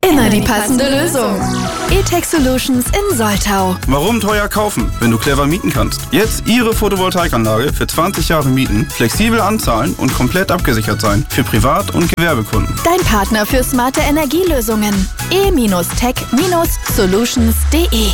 Immer die passende Lösung. E-Tech Solutions in Soltau. Warum teuer kaufen, wenn du clever mieten kannst? Jetzt Ihre Photovoltaikanlage für 20 Jahre mieten, flexibel anzahlen und komplett abgesichert sein. Für Privat- und Gewerbekunden. Dein Partner für smarte Energielösungen. e-tech-solutions.de.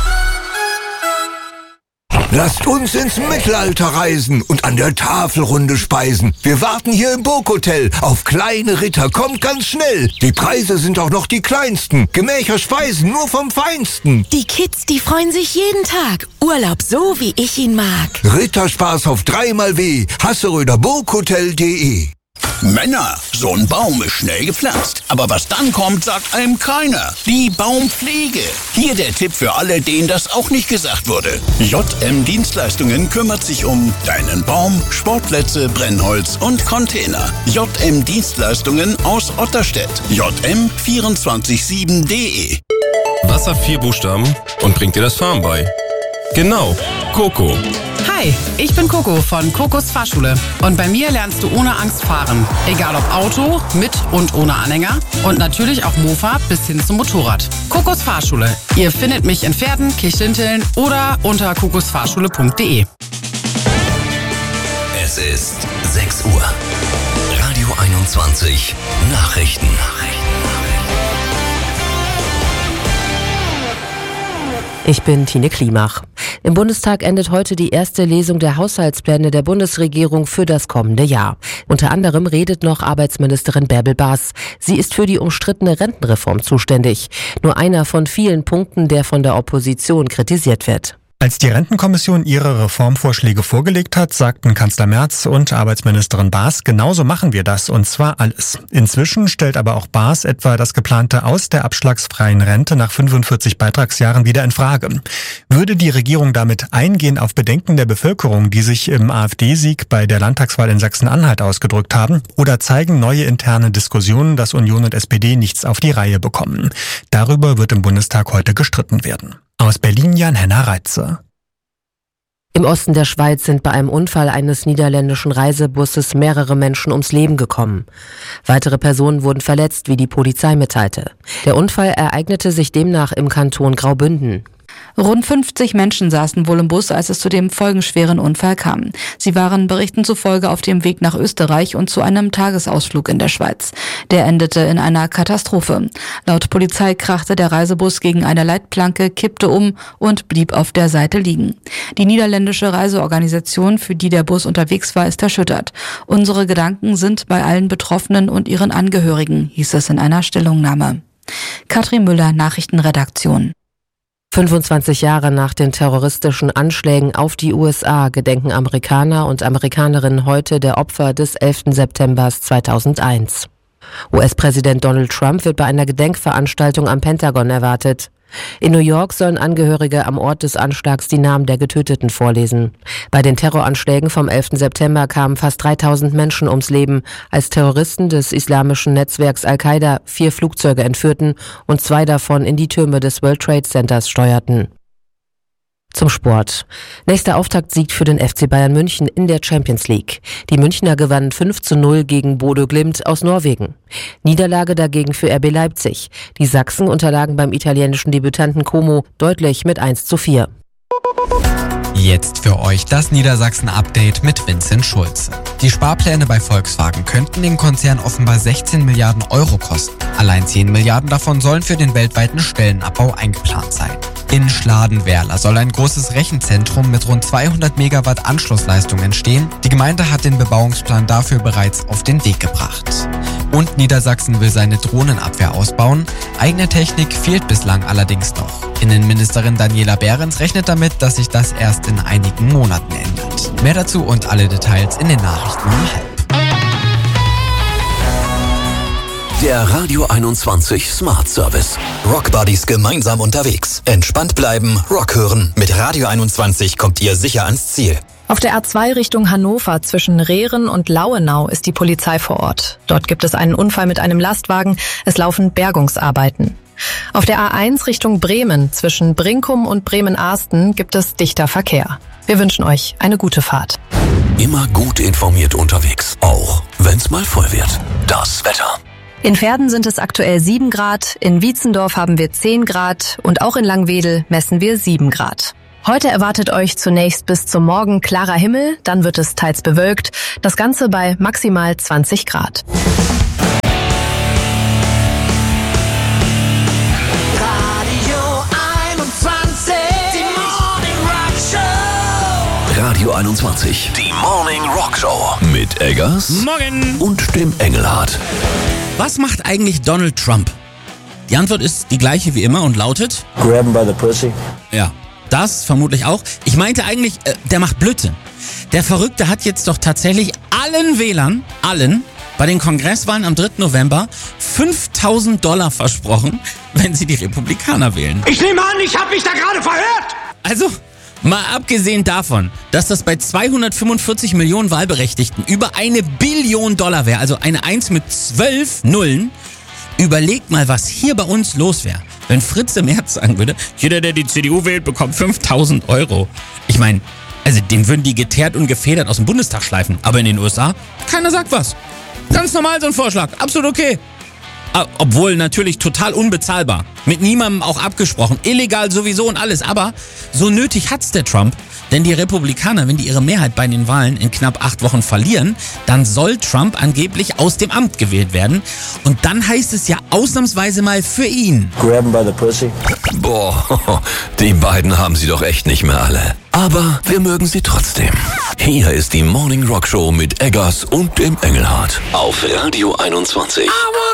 Lasst uns ins Mittelalter reisen und an der Tafelrunde speisen. Wir warten hier im Burghotel auf kleine Ritter. Kommt ganz schnell. Die Preise sind auch noch die kleinsten. Gemächer Speisen nur vom Feinsten. Die Kids, die freuen sich jeden Tag. Urlaub so, wie ich ihn mag. Ritterspaß auf 3x W. Hasseröderburghotel.de. Männer, so ein Baum ist schnell gepflanzt. Aber was dann kommt, sagt einem keiner. Die Baumpflege. Hier der Tipp für alle, denen das auch nicht gesagt wurde. JM Dienstleistungen kümmert sich um deinen Baum, Sportplätze, Brennholz und Container. JM Dienstleistungen aus Otterstedt. jm247.de. Was hat 4 Buchstaben und bringt dir das Fahren bei? Genau, Coco. Hi, ich bin Coco von Cocos Fahrschule und bei mir lernst du ohne Angst fahren. Egal ob Auto, mit und ohne Anhänger und natürlich auch Mofa bis hin zum Motorrad. Cocos Fahrschule. Ihr findet mich in Pferden, Kirchlinteln oder unter cocosfahrschule.de. Es ist 6 Uhr. Radio 21 Nachrichten. Ich bin Tine Klimach. Im Bundestag endet heute die erste Lesung der Haushaltspläne der Bundesregierung für das kommende Jahr. Unter anderem redet noch Arbeitsministerin Bärbel Baas. Sie ist für die umstrittene Rentenreform zuständig. Nur einer von vielen Punkten, der von der Opposition kritisiert wird. Als die Rentenkommission ihre Reformvorschläge vorgelegt hat, sagten Kanzler Merz und Arbeitsministerin Baas, genauso machen wir das, und zwar alles. Inzwischen stellt aber auch Baas etwa das geplante Aus der abschlagsfreien Rente nach 45 Beitragsjahren wieder in Frage. Würde die Regierung damit eingehen auf Bedenken der Bevölkerung, die sich im AfD-Sieg bei der Landtagswahl in Sachsen-Anhalt ausgedrückt haben, oder zeigen neue interne Diskussionen, dass Union und SPD nichts auf die Reihe bekommen? Darüber wird im Bundestag heute gestritten werden. Aus Berlin Jan-Henner Reitze. Im Osten der Schweiz sind bei einem Unfall eines niederländischen Reisebusses mehrere Menschen ums Leben gekommen. Weitere Personen wurden verletzt, wie die Polizei mitteilte. Der Unfall ereignete sich demnach im Kanton Graubünden. Rund 50 Menschen saßen wohl im Bus, als es zu dem folgenschweren Unfall kam. Sie waren Berichten zufolge auf dem Weg nach Österreich und zu einem Tagesausflug in der Schweiz. Der endete in einer Katastrophe. Laut Polizei krachte der Reisebus gegen eine Leitplanke, kippte um und blieb auf der Seite liegen. Die niederländische Reiseorganisation, für die der Bus unterwegs war, ist erschüttert. Unsere Gedanken sind bei allen Betroffenen und ihren Angehörigen, hieß es in einer Stellungnahme. Katrin Müller, Nachrichtenredaktion. 25 Jahre nach den terroristischen Anschlägen auf die USA gedenken Amerikaner und Amerikanerinnen heute der Opfer des 11. September 2001. US-Präsident Donald Trump wird bei einer Gedenkveranstaltung am Pentagon erwartet. In New York sollen Angehörige am Ort des Anschlags die Namen der Getöteten vorlesen. Bei den Terroranschlägen vom 11. September kamen fast 3000 Menschen ums Leben, als Terroristen des islamischen Netzwerks Al-Qaida 4 Flugzeuge entführten und 2 davon in die Türme des World Trade Centers steuerten. Zum Sport. Nächster Auftaktsieg für den FC Bayern München in der Champions League. Die Münchner gewannen 5:0 gegen Bodø Glimt aus Norwegen. Niederlage dagegen für RB Leipzig. Die Sachsen unterlagen beim italienischen Debütanten Como deutlich mit 1:4. Jetzt für euch das Niedersachsen-Update mit Vincent Schulze. Die Sparpläne bei Volkswagen könnten den Konzern offenbar 16 Milliarden Euro kosten. Allein 10 Milliarden davon sollen für den weltweiten Stellenabbau eingeplant sein. In Schladen-Werla soll ein großes Rechenzentrum mit rund 200 Megawatt Anschlussleistung entstehen. Die Gemeinde hat den Bebauungsplan dafür bereits auf den Weg gebracht. Und Niedersachsen will seine Drohnenabwehr ausbauen. Eigene Technik fehlt bislang allerdings noch. Innenministerin Daniela Behrens rechnet damit, dass sich das erst in einigen Monaten ändert. Mehr dazu und alle Details in den Nachrichten um 12:30. Der Radio 21 Smart Service. Rock Buddies gemeinsam unterwegs. Entspannt bleiben, Rock hören. Mit Radio 21 kommt ihr sicher ans Ziel. Auf der A2 Richtung Hannover zwischen Rehren und Lauenau ist die Polizei vor Ort. Dort gibt es einen Unfall mit einem Lastwagen. Es laufen Bergungsarbeiten. Auf der A1 Richtung Bremen zwischen Brinkum und Bremen-Arsten gibt es dichter Verkehr. Wir wünschen euch eine gute Fahrt. Immer gut informiert unterwegs, auch wenn's mal voll wird. Das Wetter. In Verden sind es aktuell 7 Grad, in Wietzendorf haben wir 10 Grad und auch in Langwedel messen wir 7 Grad. Heute erwartet euch zunächst bis zum Morgen klarer Himmel, dann wird es teils bewölkt, das Ganze bei maximal 20 Grad. Radio 21, die Morning Rock Show mit Eggers Morgen und dem Engelhardt. Was macht eigentlich Donald Trump? Die Antwort ist die gleiche wie immer und lautet: Grab him by the pussy. Ja, das vermutlich auch. Ich meinte eigentlich, der macht Blödsinn. Der Verrückte hat jetzt doch tatsächlich allen Wählern, bei den Kongresswahlen am 3. November $5.000 versprochen, wenn sie die Republikaner wählen. Ich nehme an, ich habe mich da gerade verhört! Also, mal abgesehen davon, dass das bei 245 Millionen Wahlberechtigten über $1 Billion wäre, also eine 1 mit 12 Nullen, überlegt mal, was hier bei uns los wäre, wenn Fritze Merz sagen würde, jeder, der die CDU wählt, bekommt 5.000 €. Ich meine, also den würden die geteert und gefedert aus dem Bundestag schleifen, aber in den USA, keiner sagt was. Ganz normal so ein Vorschlag, absolut okay. Obwohl natürlich total unbezahlbar. Mit niemandem auch abgesprochen. Illegal sowieso und alles. Aber so nötig hat's der Trump. Denn die Republikaner, wenn die ihre Mehrheit bei den Wahlen in knapp 8 Wochen verlieren, dann soll Trump angeblich aus dem Amt gewählt werden. Und dann heißt es ja ausnahmsweise mal für ihn: Grab him by the pussy. Boah, die beiden haben sie doch echt nicht mehr alle. Aber wir mögen sie trotzdem. Hier ist die Morning Rock Show mit Eggers und dem Engelhardt auf Radio 21.